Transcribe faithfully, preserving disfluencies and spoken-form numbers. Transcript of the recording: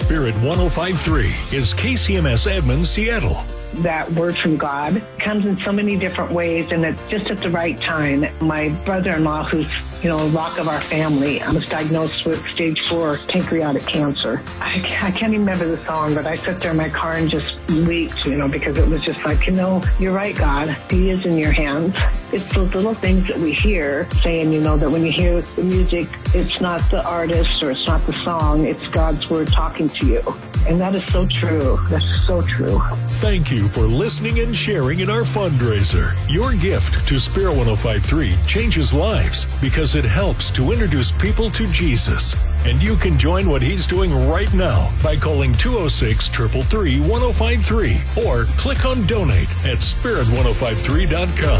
Spirit one oh five point three is K C M S Edmonds, Seattle. That word from God comes in so many different ways, and it's just at the right time. My brother-in-law, who's, you know, a rock of our family, was diagnosed with stage four pancreatic cancer. I, I can't even remember the song, but I sat there in my car and just wept, you know, because it was just like, you know, you're right, God. He is in your hands. It's those little things that we hear saying, you know, that when you hear the music, it's not the artist or it's not the song, it's God's word talking to you. And that is so true. That's so true. Thank you for listening and sharing in our fundraiser. Your gift to Spirit one oh five point three changes lives because it helps to introduce people to Jesus. And you can join what he's doing right now by calling two oh six, three three three, one oh five three or click on donate at spirit one oh five three dot com.